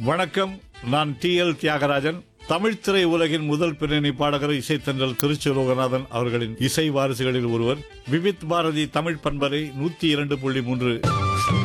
வணக்கம். நான் டி.எல். தியாகராஜன். தமிழ் திரை உலகின் முதல் பின்னணி பாடகர் இசைத்தன்றல் திருச்சி லோகநாதன் அவர்களின் இசை வாரிசுகளில் ஒருவர். விவித் பாரதி தமிழ் பண்பலை 102.3